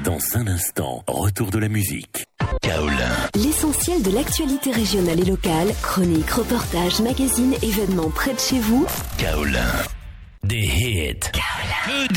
Dans un instant, retour de la musique. Kaolin. L'essentiel de l'actualité régionale et locale, chroniques, reportages, magazines, événements près de chez vous. Kaolin. Des hits. Kaolin.